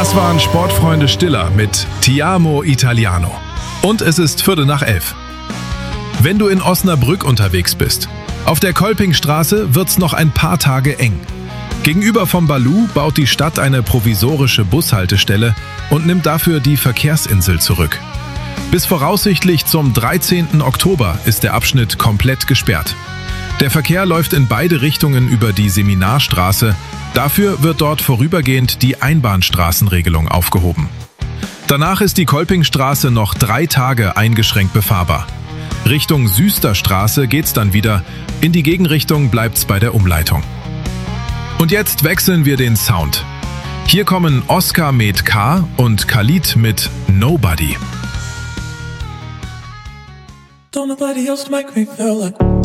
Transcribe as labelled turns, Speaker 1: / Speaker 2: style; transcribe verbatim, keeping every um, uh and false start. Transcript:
Speaker 1: Das waren Sportfreunde Stiller mit Ti amo Italiano. Und es ist Viertel nach elf. Wenn du in Osnabrück unterwegs bist, auf der Kolpingstraße wird's noch ein paar Tage eng. Gegenüber vom Balu baut die Stadt eine provisorische Bushaltestelle und nimmt dafür die Verkehrsinsel zurück. Bis voraussichtlich zum dreizehnten Oktober ist der Abschnitt komplett gesperrt. Der Verkehr läuft in beide Richtungen über die Seminarstraße. Dafür wird dort vorübergehend die Einbahnstraßenregelung aufgehoben. Danach ist die Kolpingstraße noch drei Tage eingeschränkt befahrbar. Richtung Süsterstraße geht's dann wieder, in die Gegenrichtung bleibt's bei der Umleitung. Und jetzt wechseln wir den Sound. Hier kommen Oscar mit K und Khalid mit Nobody.
Speaker 2: Don't nobody else make me feel like